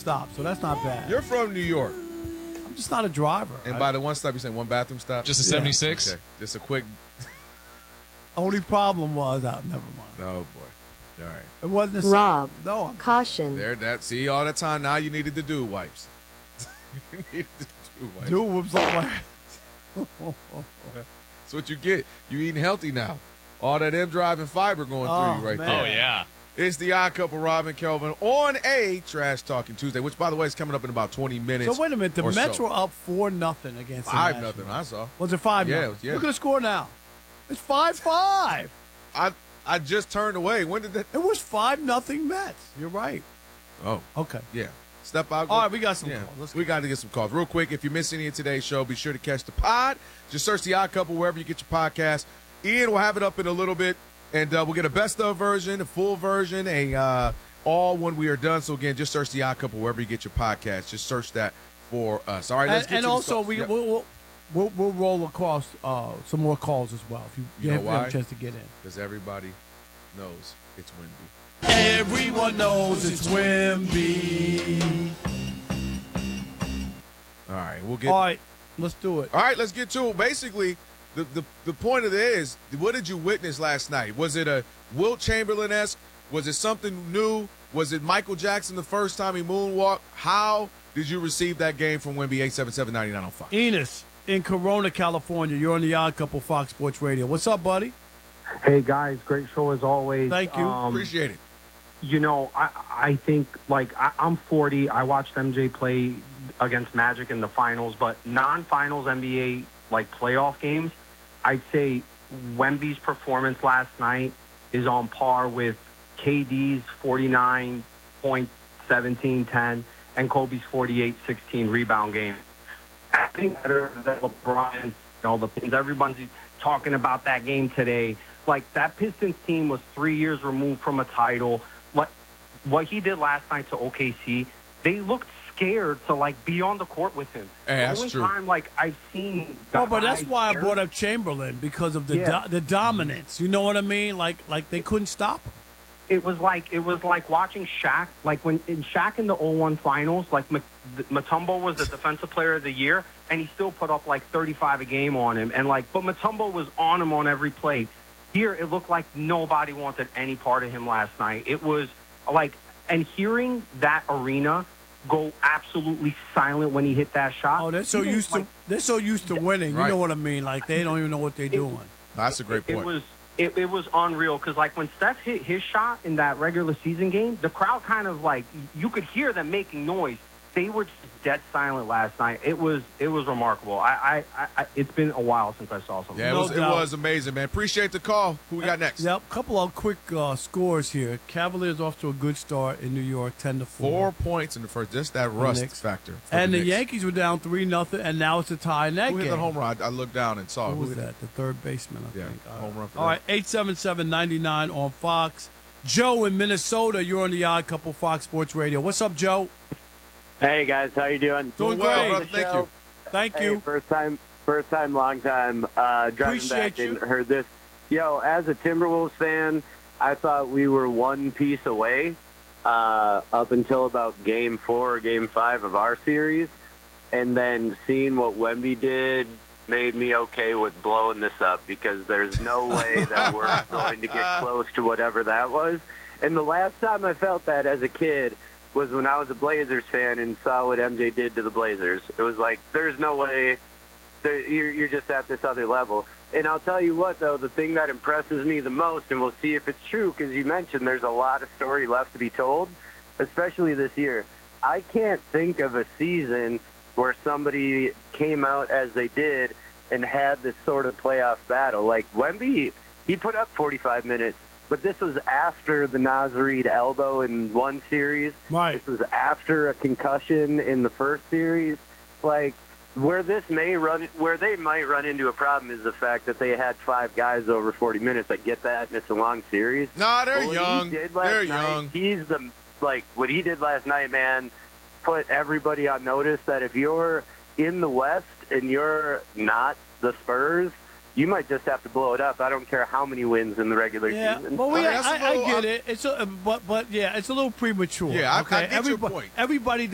stop, so that's not bad. You're from New York. I'm just not a driver. And by the one stop, you're saying one bathroom stop? Just a 76? Okay. Just a quick. Only problem was, never mind. Oh, boy. All right. It wasn't a Rob. No. Caution. See, all that time now you needed to do wipes. You needed to do wipes. Dude whoops like That's what you get. You eating healthy now. All that M-Drive and fiber going through you right man. there. Oh, yeah. It's the Odd Couple, Rob and Kelvin, on a Trash Talking Tuesday, which, by the way, is coming up in about 20 minutes. So, wait a minute. The Mets were up 4-0 against the 5-0, Nationals. I saw. Was it 5-0? Yeah. Look at the score now. It's 5-5. I just turned away. When did that? It was 5-0 Mets. You're right. Oh. Okay. Yeah. Step out. All right, we got some calls. We got to get some calls. Real quick, if you missed any of today's show, be sure to catch the pod. Just search The Odd Couple wherever you get your podcast. Ian will have it up in a little bit, and we'll get a best-of version, a full version, all when we are done. So, again, just search The Odd Couple wherever you get your podcast. Just search that for us. All right, let's get and to also, we'll we'll roll across some more calls as well if you have why? a chance to get in. Because everybody knows it's Wemby. Everyone knows it's Wemby. All right, we'll get. All right, let's do it. All right, let's get to it. Basically, the point of it is, what did you witness last night? Was it a Wilt Chamberlain-esque? Was it something new? Was it Michael Jackson the first time he moonwalked? How did you receive that game from Wemby? 877-99 on Fox. Enos in Corona, California. You're on the Odd Couple Fox Sports Radio. What's up, buddy? Hey, guys. Great show as always. Thank you. Appreciate it. You know, I think, I'm 40. I watched MJ play against Magic in the finals, but non-finals NBA, playoff games, I'd say Wemby's performance last night is on par with KD's 49 points, 17-10, and Kobe's 48-16 rebound game. I think better than LeBron, all the things. Everyone's talking about that game today. That Pistons team was 3 years removed from a title. What he did last night to OKC, they looked scared to be on the court with him. Hey, that's the true. only time I've seen. Oh, but that's guys why I scared. brought up Chamberlain, because of the dominance. You know what I mean? Like they couldn't stop him. It was like watching Shaq. When in Shaq in the 01 finals, Mutombo was the defensive player of the year, and he still put up 35 a game on him. And but Mutombo was on him on every play. Here, it looked like nobody wanted any part of him last night. It was and hearing that arena go absolutely silent when he hit that shot. Oh, they're so used to winning. Right. You know what I mean? They don't even know what they're doing. That's a great point. It was unreal because when Steph hit his shot in that regular season game, the crowd kind of you could hear them making noise. They were just dead silent last night. It was remarkable. It's been a while since I saw something. Yeah, it was amazing, man. Appreciate the call. Who we got next? Yep, couple of quick scores here. Cavaliers off to a good start in New York, 10-4. 4 points in the first. Just that rust Knicks. factor. And the Knicks. Yankees were down 3-0, and now it's a tie in that Who game. hit that home run? I looked down and saw. Who was hit it? that? The third baseman, I think. home run for All them. right, 877-99 on Fox. Joe in Minnesota, you're on the Odd Couple Fox Sports Radio. What's up, Joe? Hey guys, how you doing? Doing well, great. brother. Thank you. Thank Hey, you. first time, long time. Driving Appreciate back you. and heard this. Yo, as a Timberwolves fan, I thought we were one piece away up until about Game 4 or Game 5 of our series, and then seeing what Wemby did made me okay with blowing this up because there's no way that we're going to get close to whatever that was. And the last time I felt that as a kid was when I was a Blazers fan and saw what MJ did to the Blazers. It was there's no way you're just at this other level. And I'll tell you what, though, the thing that impresses me the most, and we'll see if it's true, because you mentioned there's a lot of story left to be told, especially this year. I can't think of a season where somebody came out as they did and had this sort of playoff battle. Wemby, he put up 45 minutes. But this was after the Naz Reid elbow in one series. Right. This was after a concussion in the first series. Where they might run into a problem is the fact that they had 5 guys over 40 minutes. I get that, and it's a long series. Nah, they're But what young. he did last night, he's what he did last night, man, put everybody on notice that if you're in the West and you're not the Spurs, you might just have to blow it up. I don't care how many wins in the regular season. Well, that's a I little- get it. It's but yeah, it's a little premature. Yeah, I okay? get your point. Everybody